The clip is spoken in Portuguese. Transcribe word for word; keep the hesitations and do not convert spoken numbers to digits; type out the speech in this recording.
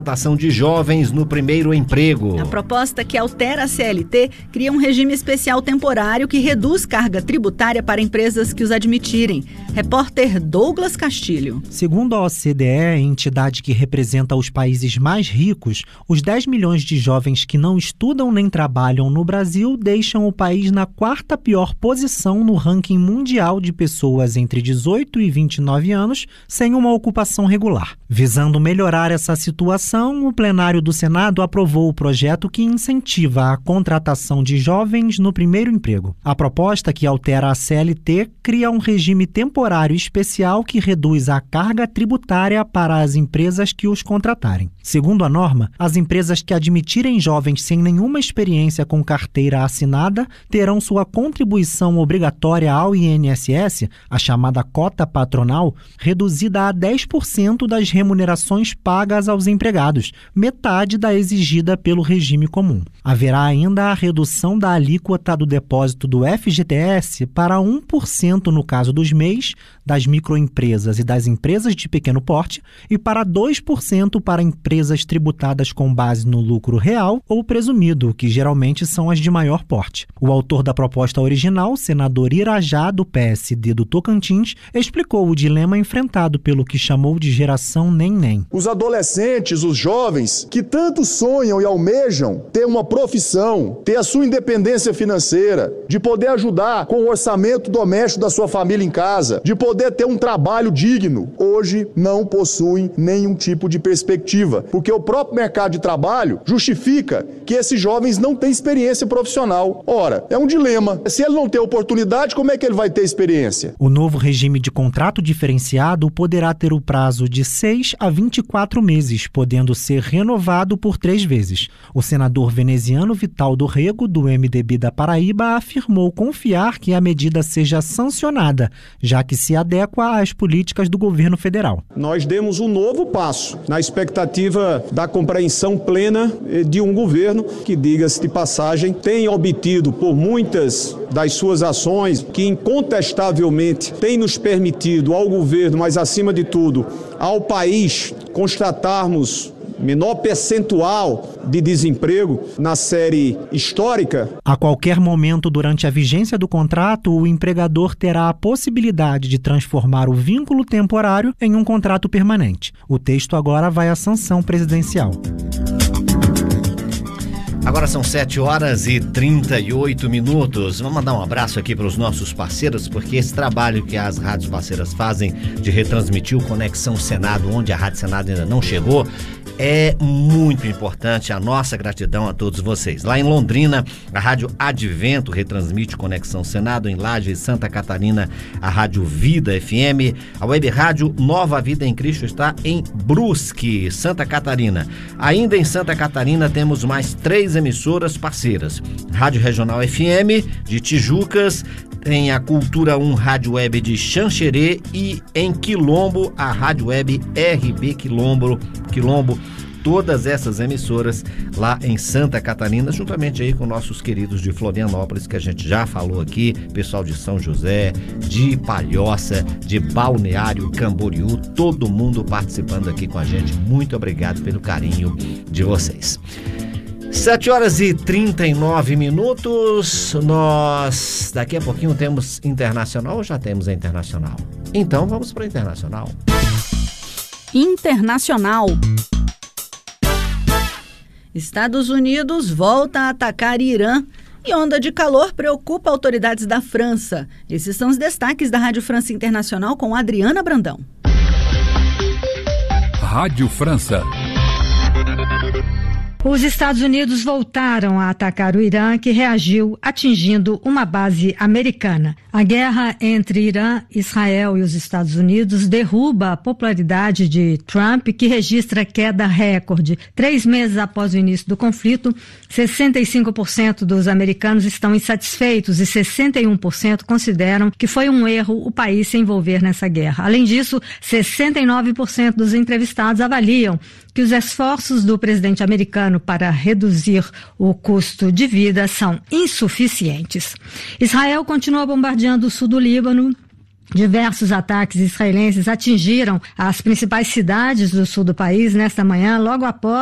Contratação de jovens no primeiro emprego. A proposta que altera a C L T cria um regime especial temporário que reduz carga tributária para empresas que os admitirem. Repórter Douglas Castilho. Segundo a O C D E, entidade que representa os países mais ricos, os dez milhões de jovens que não estudam nem trabalham no Brasil deixam o país na quarta pior posição no ranking mundial de pessoas entre dezoito e vinte e nove anos sem uma ocupação regular. Visando melhorar essa situação, o plenário do Senado aprovou o projeto que incentiva a contratação de jovens no primeiro emprego. A proposta, que altera a C L T, cria um regime temporário especial que reduz a carga tributária para as empresas que os contratarem. Segundo a norma, as empresas que admitirem jovens sem nenhuma experiência com carteira assinada terão sua contribuição obrigatória ao I N S S, a chamada cota patronal, reduzida a dez por cento das remunerações pagas aos empregados, metade da exigida pelo regime comum. Haverá ainda a redução da alíquota do depósito do F G T S para um por cento no caso dos M E Is, das microempresas e das empresas de pequeno porte, e para dois por cento para empresas tributadas com base no lucro real ou presumido, que geralmente são as de maior porte. O autor da proposta original, senador Irajá, do P S D do Tocantins, explicou o dilema enfrentado pelo que chamou de geração nem-nem. Os adolescentes, os jovens que tanto sonham e almejam ter uma profissão, ter a sua independência financeira, de poder ajudar com o orçamento doméstico da sua família em casa, de poder ter um trabalho digno, hoje não possuem nenhum tipo de perspectiva, porque o próprio mercado de trabalho justifica que esses jovens não têm experiência profissional. Ora, é um dilema. Se ele não tem oportunidade, como é que ele vai ter experiência? O novo regime de contrato diferenciado poderá ter o prazo de seis a vinte e quatro meses, podendo ser renovado por três vezes. O senador veneziano Vital do Rego, do M D B da Paraíba, afirmou confiar que a medida seja sancionada, já que se adequa às políticas do governo federal. Nós demos um novo passo na expectativa da compreensão plena de um governo que, diga-se de passagem, tem obtido por muitas das suas ações, que incontestavelmente tem nos permitido ao governo, mas acima de tudo ao país, constatarmos menor percentual de desemprego na série histórica. A qualquer momento durante a vigência do contrato, o empregador terá a possibilidade de transformar o vínculo temporário em um contrato permanente. O texto agora vai à sanção presidencial. Agora são sete horas e trinta e oito minutos. Vamos mandar um abraço aqui para os nossos parceiros, porque esse trabalho que as rádios parceiras fazem de retransmitir o Conexão Senado, onde a Rádio Senado ainda não chegou, é muito importante. A nossa gratidão a todos vocês. Lá em Londrina, a Rádio Advento retransmite Conexão Senado. Em Lages, Santa Catarina, a Rádio Vida F M. A Web Rádio Nova Vida em Cristo está em Brusque, Santa Catarina. Ainda em Santa Catarina temos mais três emissoras parceiras. Rádio Regional F M de Tijucas, tem a Cultura um Rádio Web de Xanxerê e em Quilombo a Rádio Web R B Quilombo, Quilombo. Todas essas emissoras lá em Santa Catarina, juntamente aí com nossos queridos de Florianópolis, que a gente já falou aqui, pessoal de São José, de Palhoça, de Balneário Camboriú, todo mundo participando aqui com a gente. Muito obrigado pelo carinho de vocês. sete horas e trinta e nove minutos, nós daqui a pouquinho temos internacional ou já temos a internacional? Então vamos para a internacional. Internacional. Estados Unidos volta a atacar Irã e onda de calor preocupa autoridades da França. Esses são os destaques da Rádio França Internacional com Adriana Brandão. Rádio França. Os Estados Unidos voltaram a atacar o Irã, que reagiu atingindo uma base americana. A guerra entre Irã, Israel e os Estados Unidos derruba a popularidade de Trump, que registra queda recorde. Três meses após o início do conflito, sessenta e cinco por cento dos americanos estão insatisfeitos e sessenta e um por cento consideram que foi um erro o país se envolver nessa guerra. Além disso, sessenta e nove por cento dos entrevistados avaliam que os esforços do presidente americano para reduzir o custo de vida são insuficientes. Israel continua bombardeando o sul do Líbano Diversos ataques israelenses atingiram as principais cidades do sul do país nesta manhã, logo após